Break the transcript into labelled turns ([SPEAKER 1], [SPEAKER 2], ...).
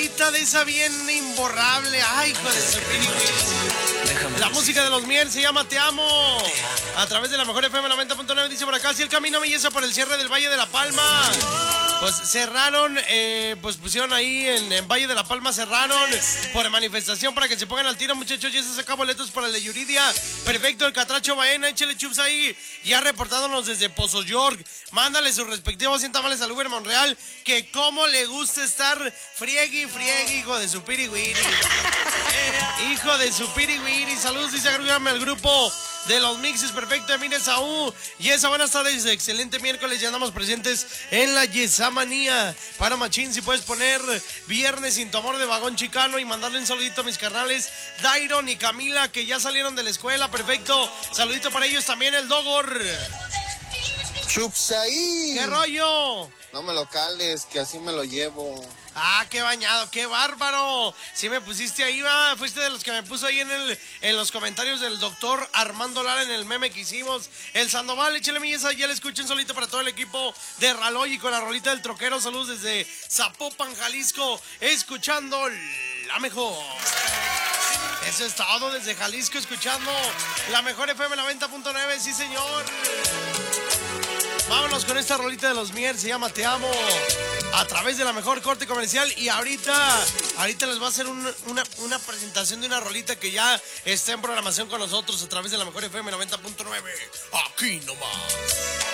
[SPEAKER 1] rolita de esa bien imborrable. Ay, hijo de su pirigüis. La música de los Mier se llama Te Amo. A través de la mejor FM 90.9 dice por acá, si el camino me lleva por el cierre del Valle de la Palma. Pues cerraron, pues pusieron ahí en Valle de la Palma, cerraron por manifestación para que se pongan al tiro, muchachos. Ya se saca boletos para el de Yuridia. Perfecto, el Catracho Baena, échale chups ahí. Ya reportándonos desde Pozos York. Mándale sus respectivos 100 tamales al Uber Monreal, que como le gusta estar friegue, hijo de su pirigüiri. Hijo de su pirigüiri. Saludos, dice, agrúgame al grupo de los mixes. Perfecto, Emine Saúl. Yesa, buenas tardes, excelente miércoles. Ya andamos presentes en la Yesamanía. Para Machín, si puedes poner Viernes sin tu amor de Vagón Chicano y mandarle un saludito a mis carnales Dairon y Camila, que ya salieron de la escuela. Perfecto, saludito para ellos también, el Dogor.
[SPEAKER 2] Chups ahí.
[SPEAKER 1] ¿Qué rollo?
[SPEAKER 2] No me lo cales, que así me lo llevo.
[SPEAKER 1] Ah, qué bañado, qué bárbaro. Si me pusiste ahí, va, fuiste de los que me puso ahí en los comentarios del doctor Armando Lara en el meme que hicimos. El Sandoval, échale milleza, ya le escuchen solito para todo el equipo de Raloy y con la rolita del troquero. Saludos desde Zapopan, Jalisco, escuchando la mejor. Eso es todo desde Jalisco, escuchando la mejor FM 90.9, sí señor. Vámonos con esta rolita de los Mier, se llama Te Amo, a través de la mejor corte comercial. Y ahorita les voy a hacer una presentación de una rolita que ya está en programación con nosotros a través de la mejor FM 90.9. Aquí nomás.